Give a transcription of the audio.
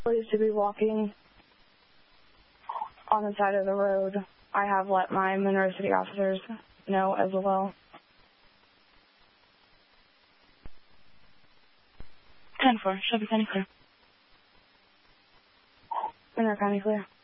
Please to be walking on the side of the road. I have let my Monroe City officers know as well. 10-4, Shelby County clear. Monroe County clear.